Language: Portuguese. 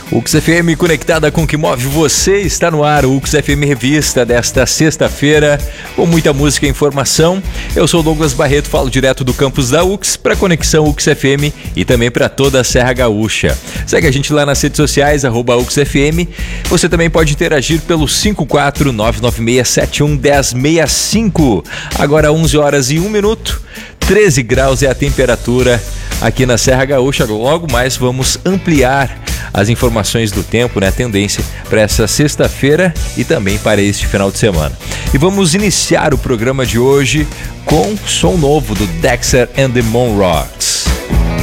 UX FM conectada com o que move você, está no ar o UX FM Revista desta sexta-feira, com muita música e informação. Eu sou o Douglas Barreto, falo direto do campus da UX para a Conexão UX FM e também para toda a Serra Gaúcha. Segue a gente lá nas redes sociais, @UXFM. Você também pode interagir pelo 54996711065. Agora 11 horas e 1 minuto, 13 graus é a temperatura aqui na Serra Gaúcha. Logo mais vamos ampliar as informações do tempo, né? A tendência para essa sexta-feira e também para este final de semana. E vamos iniciar o programa de hoje com som novo do Dexter and the Monrocks.